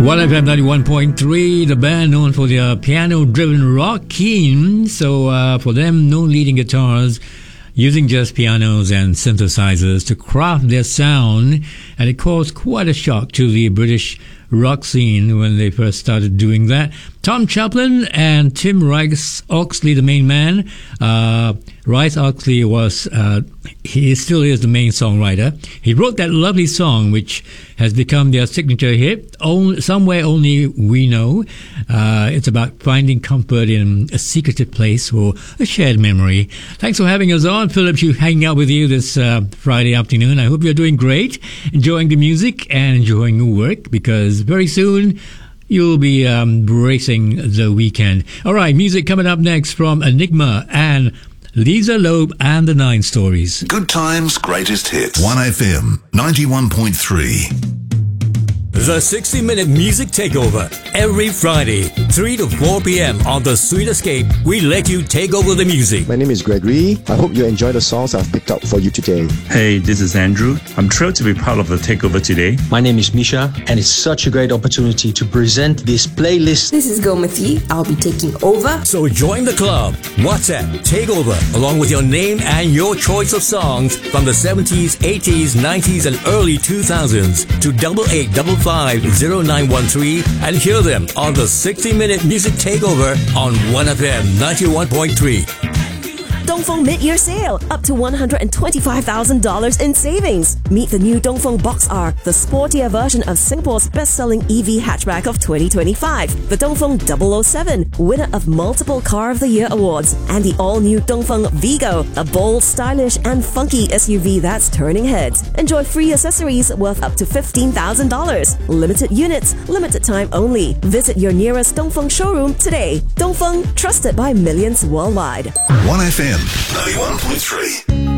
1FM 91.3, the band known for their piano-driven rock keen. So for them, no leading guitars, using just pianos and synthesizers to craft their sound. And it caused quite a shock to the British rock scene when they first started doing that. Tom Chaplin and Tim Rice Oxley, the main man. Rice Oxley was, he still is the main songwriter. He wrote that lovely song which has become their signature hit, Somewhere Only We Know. It's about finding comfort in a secretive place or a shared memory. Thanks for having us on. Philip, hanging out with you this Friday afternoon. I hope you're doing great, enjoying the music and enjoying your work, because very soon you'll be bracing the weekend. All right, music coming up next from Enigma and Lisa Loeb and the Nine Stories. Good times, greatest hits. 1FM 91.3. The 60-minute music takeover. Every Friday, 3 to 4 p.m. on The Sweet Escape, we let you take over the music. My name is Gregory. I hope you enjoy the songs I've picked out for you today. Hey, this is Andrew. I'm thrilled to be part of the takeover today. My name is Misha, and it's such a great opportunity to present this playlist. This is Gomati. I'll be taking over. So join the club. WhatsApp Takeover, along with your name and your choice of songs from the 70s, 80s, 90s, and early 2000s to 88550913 and hear them on the 60-minute music takeover on 1FM 91.3. Dongfeng mid-year sale, up to $125,000 in savings. Meet the new Dongfeng Box R, the sportier version of Singapore's best-selling EV hatchback of 2025. The Dongfeng 007, winner of multiple Car of the Year awards. And the all-new Dongfeng Vigo, a bold, stylish and funky SUV that's turning heads. Enjoy free accessories worth up to $15,000. Limited units, limited time only. Visit your nearest Dongfeng showroom today. Dongfeng, trusted by millions worldwide. 1FM 91.3.